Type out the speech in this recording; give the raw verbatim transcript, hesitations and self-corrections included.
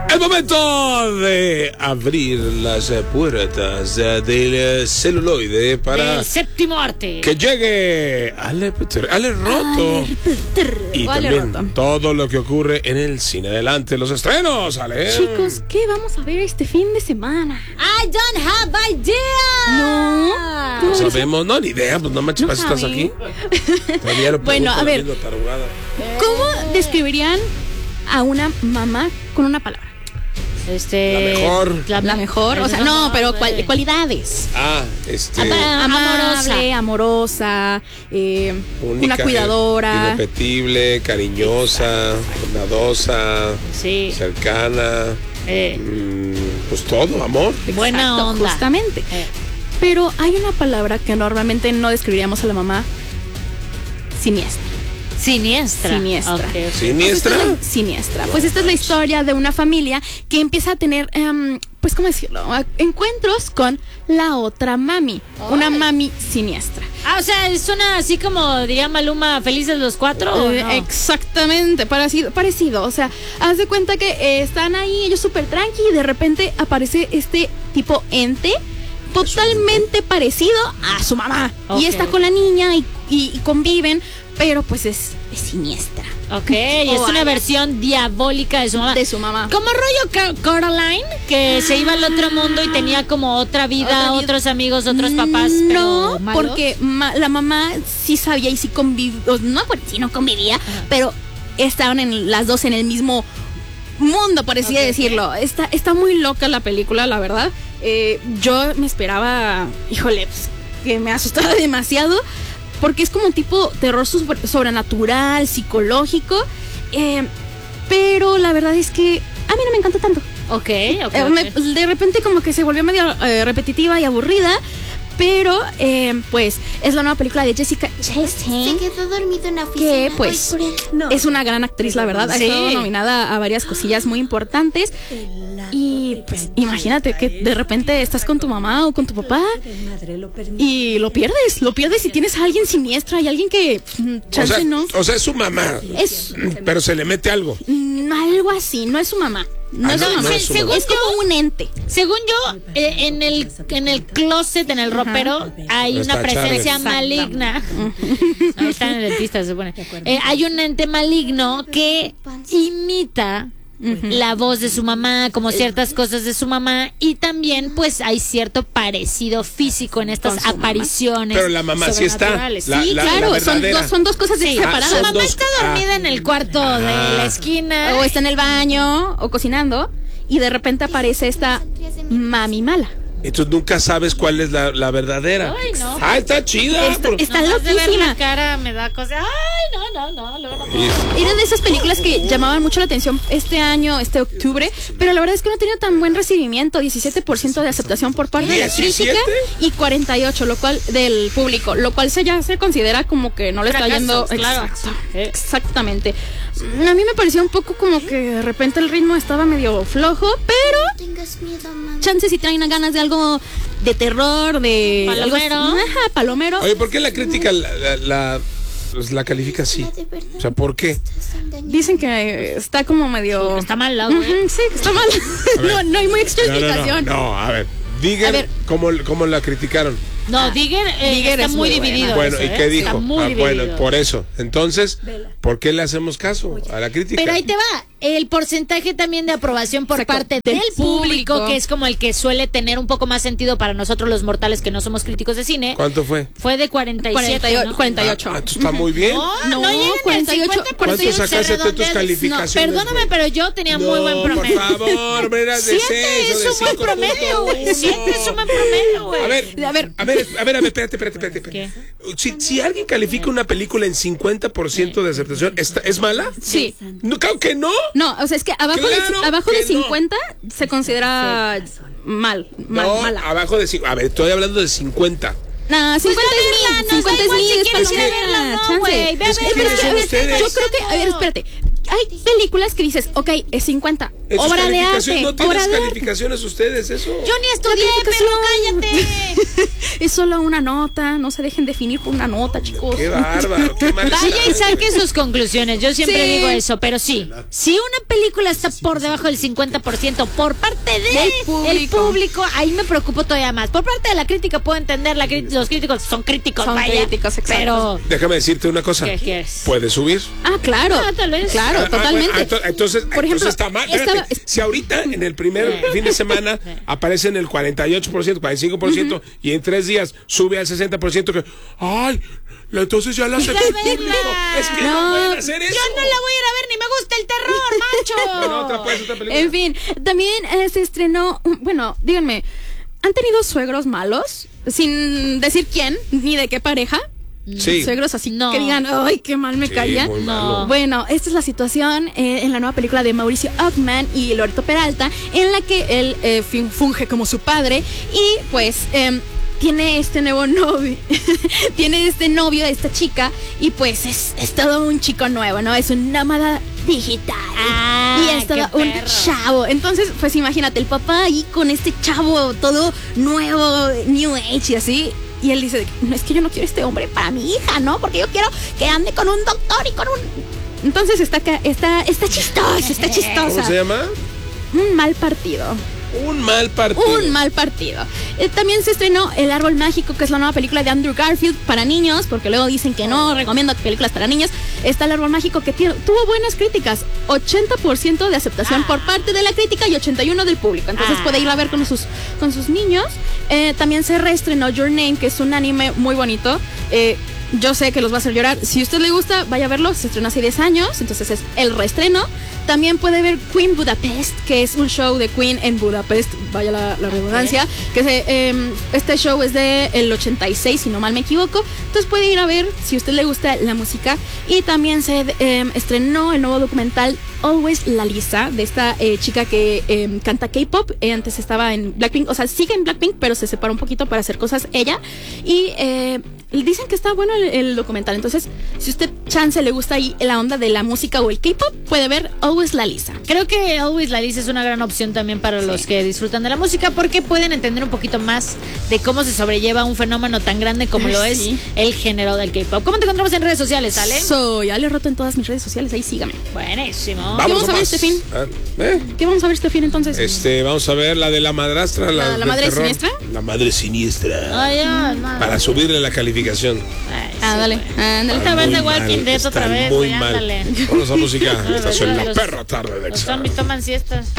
El momento de abrir las puertas del celuloide para el séptimo arte. Que llegue Ale, Ale Roto. Y Ale también Roto. todo lo que ocurre en el cine. Adelante, los estrenos, Ale. Chicos, ¿qué vamos a ver este fin de semana? I don't have idea. No. No sabemos, no, ni idea, pues no manches, No ¿estás sabe. aquí? Todavía lo Bueno, pregunto, a ver. la misma tarugada. ¿Cómo describirían a una mamá con una palabra? Este, La mejor. La mejor, o sea, no, pero cual- cualidades. Ah, este... Apa- Amable, amorosa, eh, única, una cuidadora. irrepetible, cariñosa, bondadosa, Sí. cercana, Eh, mm, pues todo, amor. buena Exacto, onda. justamente. Eh. Pero hay una palabra que normalmente no describiríamos a la mamá: siniestra. Siniestra. Siniestra. Ok, ok. ¿Siniestra? Pues esta es la- siniestra. Pues esta es la historia de una familia que empieza a tener, em, pues, ¿cómo decirlo? A- Encuentros con la otra mami. Una Ay. mami siniestra. Ah, o sea, suena así como diría Maluma, felices los cuatro. ¿o Eh, no? Exactamente, parecido, parecido. O sea, haz de cuenta que eh, están ahí ellos súper tranqui y de repente aparece este tipo ente totalmente parecido a su mamá. Ok. Y está con la niña y, y- y conviven, pero pues es, es siniestra. Ok, y es O una algo. versión diabólica de su mamá. De su mamá. Como rollo Ca- Coraline, que se iba al otro mundo y tenía como otra vida, Otra vida. otros amigos, otros papás. No, pero malos. porque ma- la mamá sí sabía y sí convivía, no, pues, sí no convivía, pero estaban en, las dos en el mismo mundo, por así Ok, decirlo. Está, está muy loca la película, la verdad. Eh, yo me esperaba, híjole, pues, que me asustaba demasiado, porque es como un tipo terror super- sobrenatural, psicológico, eh, pero la verdad es que a mí no me encantó tanto. Ok, ok. Eh, me- ok. de repente como que se volvió medio eh, repetitiva y aburrida, pero eh, pues es la nueva película de Jessica Se Chastain, quedó dormido en la oficina. que pues Ay, por el- es una gran actriz, la verdad. Ha Sí. estado nominada a varias cosillas muy importantes. Y pues imagínate que de repente estás con tu mamá o con tu papá y lo pierdes, lo pierdes y tienes a alguien siniestra y alguien que mm, O chance sea, no. o sea, es su mamá, Es pero se le mete algo. mm, algo así, no es su mamá. No Ah, es no, su no mamá. es su mamá. Es como un ente. Según yo, eh, en el en el closet, en el ropero, hay Está una presencia Chávez. maligna. Ahí está en el dentista, se supone. Eh, hay un ente maligno que imita la voz de su mamá, como ciertas cosas de su mamá, y también pues hay cierto parecido físico en estas Con su mamá. apariciones. Pero la mamá sí está. sobrenaturales. La- Sí, la- claro, la son, verdadera. dos, son dos cosas Sí. separadas. Su son mamá dos- está dormida ah. en el cuarto de la esquina. O está en el baño o cocinando y de repente aparece esta mami mala. Entonces nunca sabes cuál es la, la verdadera. Ay, no. Ah, está chida. Está- por- está Nomás de ver loquísima. la cara me da cosa. Ay, no, no, no. Luego no. Y- Era de esas películas que llamaban mucho la atención este año, este octubre, pero la verdad es que no ha tenido tan buen recibimiento, diecisiete por ciento de aceptación por parte de la ¿diecisiete? crítica y cuarenta y ocho, lo cual del público, lo cual se ya se considera como que no le está Fracaso, yendo claro. Exacto, Eh. exactamente. A mí me pareció un poco como que de repente el ritmo estaba medio flojo, pero Tengas miedo, mamá. chances si traen ganas de algo de terror, de Palomero. algo- ajá, palomero. Oye, ¿por qué la crítica la, la, la, pues, la califica así? De verdad. O sea, ¿por qué? Estás engañando. Dicen que está como medio Está mal la güey. Ujú, sí, que está mal. no, no hay muy extra No, no, no, explicación. no, a ver. Digan A ver. cómo, cómo la criticaron. No, Digger, eh, Digger está es muy muy buena. dividido. Bueno, eso, ¿y ¿eh? qué dijo? Está muy Ah, dividido. bueno, por eso. Entonces, ¿por qué le hacemos caso a la crítica? Pero ahí te va. El porcentaje también de aprobación por Exacto. parte Del del público, público. que es como el que suele tener un poco más sentido para nosotros los mortales que no somos críticos de cine, ¿Cuánto fue? fue de cuarenta y siete. cuarenta y ocho, ¿no? cuarenta y Ah, ocho. ah, esto está muy bien. No, No, no, llega ni al cuarenta y ocho. cincuenta por ciento, ¿Cuánto sacaste se tú tus redondea. calificaciones? No, perdóname, pero yo tenía muy No, buen promedio. por favor, meras de Siete seis o es de un buen cinco promedio, güey. punto Siete es un buen promedio, güey. A ver, A ver. a ver, a ver, a ver, espérate, espérate, espérate. espérate. Si, si alguien califica una película en cincuenta por ciento de aceptación, ¿está- ¿es mala? Sí. No, claro que no. No, o sea, es que abajo Claro de abajo que de no. cincuenta se considera mal, mal, No, mala. abajo de cincuenta. A ver, estoy hablando de cincuenta. No, cincuenta ve es verla, mil, nos da cincuenta es igual mil, si es quieres ir a palomera, verla, no, chance. güey, ve a Es que- verla. pero es que, a ver, ¿Quiénes son ustedes? yo creo que, a ver, espérate. hay películas que dices, ok, es cincuenta. En sus Obra de calificaciones, arte. ¿no tienes obra de arte. calificaciones ustedes eso? Yo ni estudié, pero cállate. Es solo una nota, no se dejen definir por una nota, chicos. Qué bárbaro, qué mal. Vaya y está. saque sus conclusiones. Yo siempre Sí. digo eso, pero sí. Si una película está por debajo del cincuenta por ciento por parte de Del público. el público, ahí me preocupo todavía más. Por parte de la crítica puedo entender, la cri- los críticos son críticos, Son vaya. críticos, exacto. Pero Déjame decirte una cosa. ¿qué quieres? ¿Puedes subir? Ah, claro. Ah, tal vez. Claro, Ah, ah, totalmente. bueno, ah, entonces, Por entonces ejemplo, está mal. estaba- Espérate, si ahorita en el primer fin de semana aparece en el cuarenta y ocho por ciento, cuarenta y cinco por ciento y en tres días sube al sesenta por ciento, que ay, la- entonces ya la aceptó el verla. público. Es que no, No, pueden hacer eso. Yo no la voy a ir a ver, ni me gusta el terror, macho. Bueno, otra, pues, otra película. En fin, también eh, se estrenó, bueno, díganme, ¿han tenido suegros malos? Sin decir quién, ni de qué pareja. Sí. Suegros así No. que digan, ay, qué mal me Sí, caían. muy No. malo. Bueno, esta es la situación eh, en la nueva película de Mauricio Ockman y Loreto Peralta, en la que él eh, fin- funge como su padre y pues em, tiene este nuevo novio, tiene este novio, esta chica, y pues es, es todo un chico nuevo, ¿no? Es un nómada digital. Ah, y es todo qué un perro. chavo. Entonces, pues imagínate, el papá ahí con este chavo todo nuevo, New Age y así. Y él dice, no, es que yo no quiero este hombre para mi hija, ¿no? Porque yo quiero que ande con un doctor y con un... Entonces está, ca- está, está chistoso, está ¿Cómo chistosa. se llama? Un mal partido. Un mal partido. Un mal partido. Eh, también se estrenó El Árbol Mágico, que es la nueva película de Andrew Garfield para niños, porque luego dicen que no, recomiendo películas para niños. Está El Árbol Mágico, que tiene- tuvo buenas críticas. ochenta por ciento de aceptación por parte de la crítica y ochenta y uno por ciento del público. Entonces Ah. puede ir a ver con sus, con sus niños. Eh, también se reestrenó Your Name, que es un anime muy bonito. Eh, yo sé que los va a hacer llorar. Si a usted le gusta, vaya a verlo. Se estrenó hace diez años, entonces es el reestreno. También puede ver Queen Budapest, que es un show de Queen en Budapest, vaya la, la redundancia, que se, eh, este show es de el ochenta y seis, si no mal me equivoco. Entonces puede ir a ver si a usted le gusta la música. Y también se eh, estrenó el nuevo documental Always Lalisa, de esta eh, chica que eh, canta K-pop. Eh, antes estaba en Blackpink, o sea, sigue en Blackpink, pero se separó un poquito para hacer cosas ella. Y eh, dicen que está bueno el, el documental. Entonces, si usted chance le gusta ahí la onda de la música o el K-pop, puede ver Always Lalisa. Creo que Always Lalisa es una gran opción también para los que disfrutan de la música, porque pueden entender un poquito más de cómo se sobrelleva un fenómeno tan grande como lo es Sí. el género del K-pop. ¿Cómo te encontramos en redes sociales, Ale? Soy Ale Roto en todas mis redes sociales, ahí sígame. Buenísimo. vamos a ver más. este fin? Ah, ¿eh? ¿Qué vamos a ver este fin entonces? Este, vamos a ver la de la madrastra. La, ¿La- la del madre terror. siniestra? La madre siniestra. Ay, ya, no. Para subirle la calificación. Ay, Ah, sí, dale, güey. ándale. Ahorita ver Muy The Walking mal, Dead está otra vez, muy güey, mal. ándale. Vamos a música. Los- Estación La los- Perra Tarde de Los Exa. zombies toman siestas.